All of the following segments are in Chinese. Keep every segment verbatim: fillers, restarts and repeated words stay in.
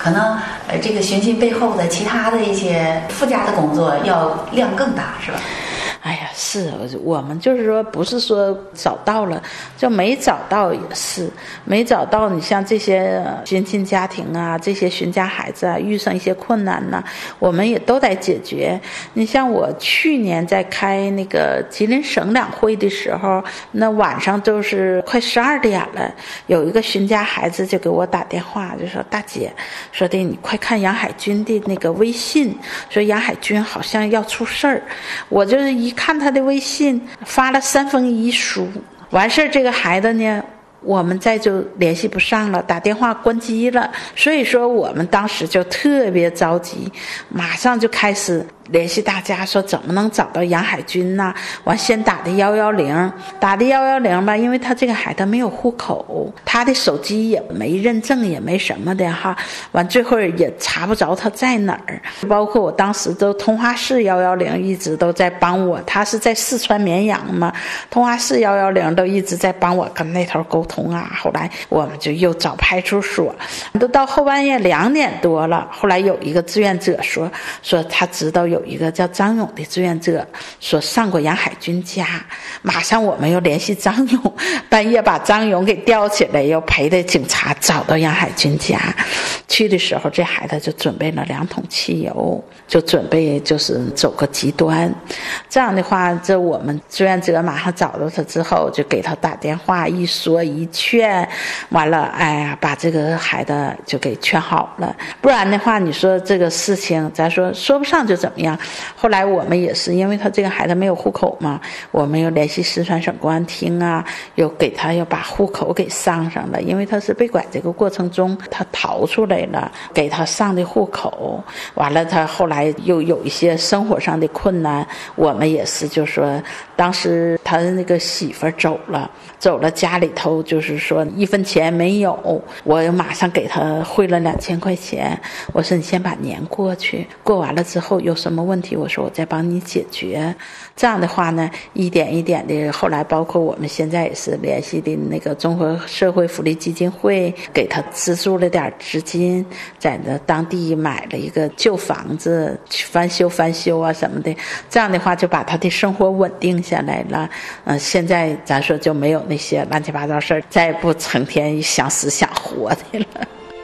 可能呃这个寻亲背后的其他的一些附加的工作要量更大，是吧？ 哎呀，是我们就是说，不是说找到了就没找到，也是没找到。你像这些寻亲家庭啊，这些寻家孩子啊，遇上一些困难呢、啊，我们也都得解决。你像我去年在开那个吉林省两会的时候，那晚上都是快十二点了，有一个寻家孩子就给我打电话，就说大姐，说的你快看杨海军的那个微信，说杨海军好像要出事儿。我就是一看他的微信发了三封遗书，完事儿这个孩子呢我们再就联系不上了，打电话关机了。所以说我们当时就特别着急，马上就开始联系大家，说怎么能找到杨海军呢？完先打的幺幺零，打的幺幺零吧，因为他这个孩子没有户口，他的手机也没认证，也没什么的哈。完最后也查不着他在哪儿，包括我当时都通化市幺幺零一直都在帮我，他是在四川绵阳嘛，通化市幺幺零都一直在帮我跟那头沟通。啊，后来我们就又找派出所，都到后半夜两点多了。后来有一个志愿者说，说他知道有一个叫张勇的志愿者，说上过杨海军家，马上我们又联系张勇，半夜把张勇给吊起来，又陪着警察找到杨海军家。去的时候，这孩子就准备了两桶汽油，就准备就是走个极端。这样的话，这我们志愿者马上找到他之后，就给他打电话，一说一劝，完了，哎呀，把这个孩子就给劝好了。不然的话，你说这个事情，咱说说不上就怎么样。后来我们也是因为他这个孩子没有户口嘛，我们又联系四川省公安厅啊，又给他又把户口给上上了。因为他是被拐这个过程中，他逃出来了，给他上的户口。完了，他后来又有一些生活上的困难，我们也是就说，当时他那个媳妇走了，走了家里头就是说一分钱没有，我马上给他汇了两千块钱。我说你先把年过去，过完了之后有什么问题，我说我再帮你解决。这样的话呢，一点一点的，后来包括我们现在也是联系的那个综合社会福利基金会，给他资助了点资金，在那当地买了一个旧房子，翻修翻修啊什么的。这样的话就把他的生活稳定下来了。嗯、呃，现在咱说就没有那些乱七八糟事儿，再不成天想死想活的了。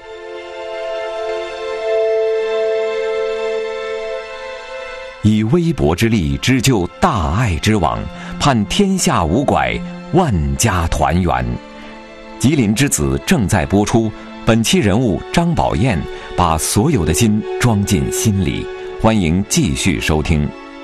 以微薄之力织就大爱之网，盼天下无拐，万家团圆。吉林之子正在播出，本期人物张宝燕把所有的心装进心里，欢迎继续收听。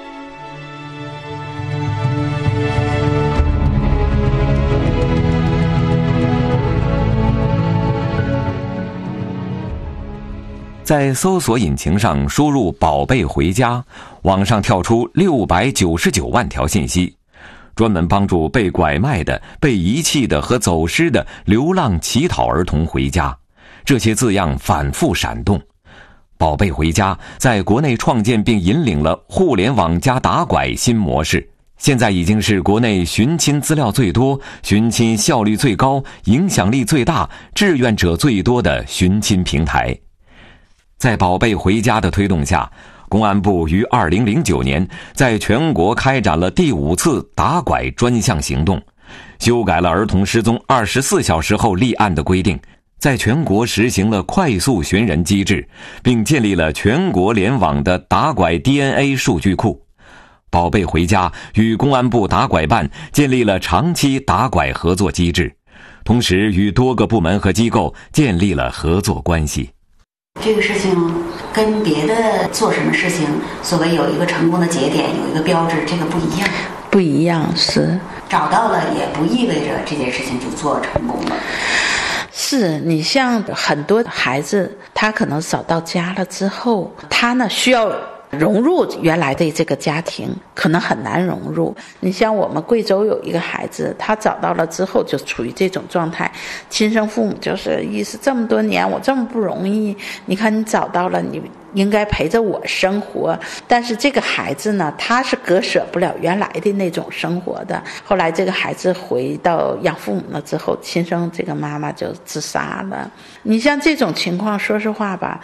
在搜索引擎上输入宝贝回家，网上跳出六百九十九万条信息，专门帮助被拐卖的、被遗弃的和走失的流浪乞讨儿童回家。这些字样反复闪动。宝贝回家在国内创建并引领了互联网加打拐新模式，现在已经是国内寻亲资料最多、寻亲效率最高、影响力最大、志愿者最多的寻亲平台。在宝贝回家的推动下，公安部于二零零九年在全国开展了第五次打拐专项行动，修改了儿童失踪二十四小时后立案的规定，在全国实行了快速寻人机制，并建立了全国联网的打拐 D N A 数据库。宝贝回家与公安部打拐办建立了长期打拐合作机制，同时与多个部门和机构建立了合作关系。 这个事情跟别的做什么事情，所谓有一个成功的节点，有一个标志，这个不一样。 不一样，是找到了也不意味着这件事情就做成功了。 是你像很多孩子，他可能找到家了之后，他呢需要融入原来的这个家庭，可能很难融入。你像我们贵州有一个孩子，他找到了之后就处于这种状态，亲生父母就是意思这么多年我这么不容易，你看你找到了，你应该陪着我生活。但是这个孩子呢，他是割舍不了原来的那种生活的。后来这个孩子回到养父母了之后，亲生这个妈妈就自杀了。你像这种情况，说实话吧，